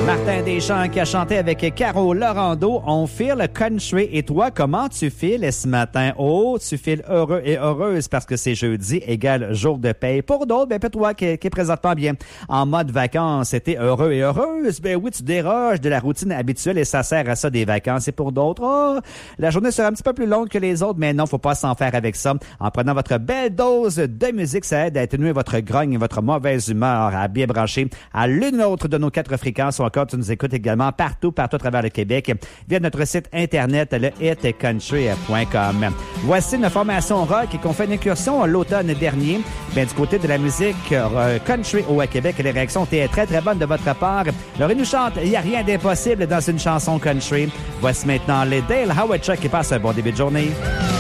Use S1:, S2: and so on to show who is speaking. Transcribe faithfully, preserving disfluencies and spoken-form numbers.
S1: Martin Deschamps qui a chanté avec Caro Laurando. On file country. Et toi, comment tu files ce matin? Oh, tu files heureux et heureuse parce que c'est jeudi, égal jour de paye. Pour d'autres, ben, peut-être toi qui, qui est présentement bien en mode vacances, t'es heureux et heureuse. Ben oui, tu déroges de la routine habituelle et ça sert à ça des vacances. Et pour d'autres, oh, la journée sera un petit peu plus longue que les autres, mais non, faut pas s'en faire avec ça. En prenant votre belle dose de musique, ça aide à atténuer votre grogne et votre mauvaise humeur, à bien brancher à l'une ou l'autre de nos quatre fréquences. Ou encore, tu nous écoutes également partout, partout à travers le Québec via notre site internet, le hit country point com. Voici une formation rock qu'on fait une incursion l'automne dernier. Bien, du côté de la musique euh, country au Québec, les réactions étaient très, très bonnes de votre part. Alors, ils nous chantent « Il n'y a rien d'impossible dans une chanson country ». Voici maintenant les Dale Howard Chuck qui passe un bon début de journée.